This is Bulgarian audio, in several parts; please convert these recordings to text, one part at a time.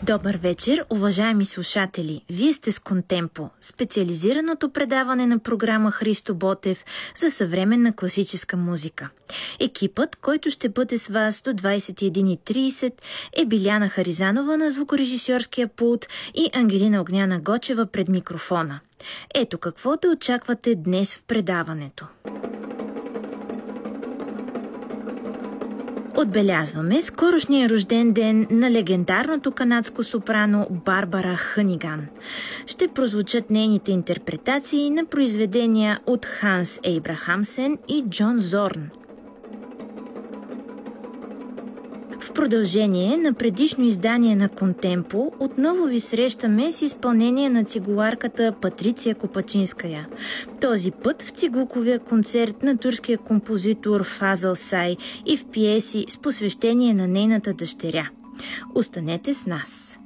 Добър вечер, уважаеми слушатели! Вие сте с Контемпо, специализираното предаване на програма Христо Ботев за съвременна класическа музика. Екипът, който ще бъде с вас до 21:30 е Биляна Харизанова на звукорежисьорския пулт и Ангелина Огняна Гочева пред микрофона. Ето какво да очаквате днес в предаването. Отбелязваме скорошния рожден ден на легендарното канадско сопрано Барбара Хъниган. Ще прозвучат нейните интерпретации на произведения от Ханс Ейбрахамсен и Джон Зорн. В продължение на предишно издание на Контемпо отново ви срещаме с изпълнение на цигуларката Патриция Копачинская. Този път в цигулковия концерт на турския композитор Фазъл Сай и в пиеси с посвещение на нейната дъщеря. Останете с нас!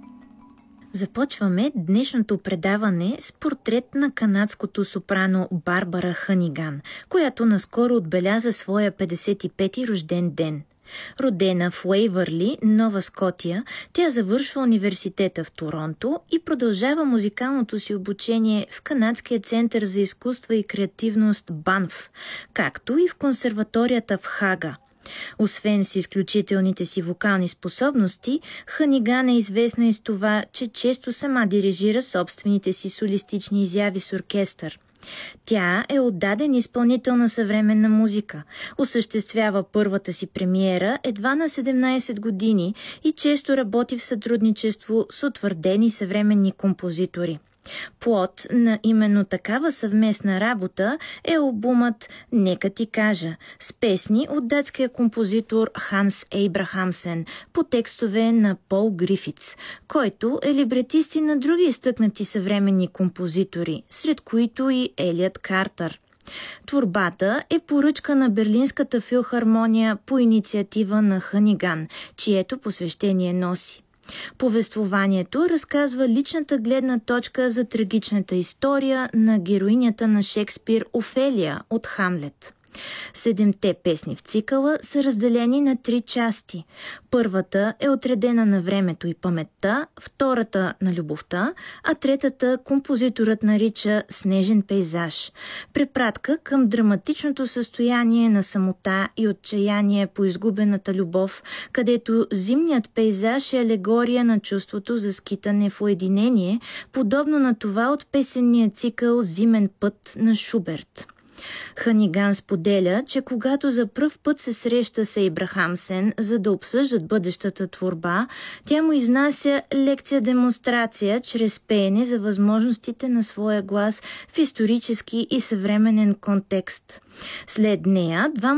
Започваме днешното предаване с портрет на канадското сопрано Барбара Хъниган, която наскоро отбеляза своя 55-ти рожден ден. Родена в Уейвърли, Нова Скотия, тя завършва университета в Торонто и продължава музикалното си обучение в Канадския център за изкуства и креативност БАНФ, както и в консерваторията в Хага. Освен с изключителните си вокални способности, Хъниган е известна и с това, че често сама дирижира собствените си солистични изяви с оркестър. Тя е отдаден изпълнител на съвременна музика, осъществява първата си премиера едва на 17 години и често работи в сътрудничество с утвърдени съвременни композитори. Плод на именно такава съвместна работа е албумът «Нека ти кажа» с песни от датския композитор Ханс Ейбрахамсен по текстове на Пол Грифитс, който е либретист и на други изтъкнати съвременни композитори, сред които и Елият Картър. Творбата е поръчка на Берлинската филхармония по инициатива на Хъниган, чието посвещение носи. Повествованието разказва личната гледна точка за трагичната история на героинята на Шекспир Офелия от Хамлет. 7-те песни в цикъла са разделени на 3 части. Първата е отредена на времето и паметта, втората на любовта, а третата композиторът нарича снежен пейзаж. Препратка към драматичното състояние на самота и отчаяние по изгубената любов, където зимният пейзаж е алегория на чувството за скитане в уединение, подобно на това от песенния цикъл «Зимен път» на Шуберт. Хъниган споделя, че когато за пръв път се среща с Ейбрахамсен, за да обсъждат бъдещата творба, тя му изнася лекция-демонстрация чрез пеене за възможностите на своя глас в исторически и съвременен контекст. След нея двамата